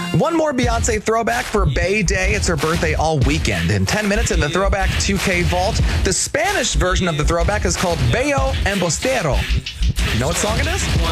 One more Beyonce throwback for Bay Day. It's her birthday all weekend. In 10 minutes in the Throwback 2K Vault, the Spanish version of the throwback is called Bello Embustero. You know what song it is?